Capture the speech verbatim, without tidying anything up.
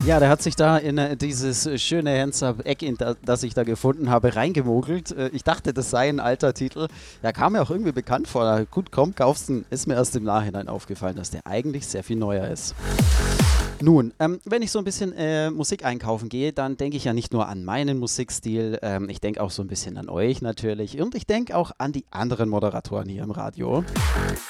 Ja, der hat sich da in äh, dieses äh, schöne Hands-Up-Eck, in da, das ich da gefunden habe, reingemogelt. Äh, ich dachte, das sei ein alter Titel. Ja, kam mir auch irgendwie bekannt vor. Na, gut, komm, kaufst ihn. Ist mir erst im Nachhinein aufgefallen, dass der eigentlich sehr viel neuer ist. Nun, ähm, wenn ich so ein bisschen äh, Musik einkaufen gehe, dann denke ich ja nicht nur an meinen Musikstil, ähm, ich denke auch so ein bisschen an euch natürlich und ich denke auch an die anderen Moderatoren hier im Radio.